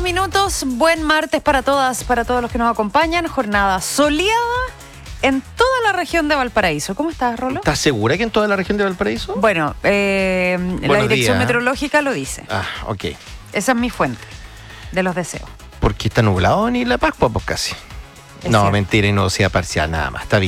minutos. Buen martes para todas, para todos los que nos acompañan. Jornada soleada en toda la región de Valparaíso. ¿Cómo estás, Rolo? ¿Estás segura que en toda la región de Valparaíso? Bueno, la Dirección días. Meteorológica lo dice. Ah, ok. Esa es mi fuente de los deseos. Porque está nublado ni la Pascua, pues casi. Es No, cierto. mentira, y nubosidad parcial, nada más. Está bien.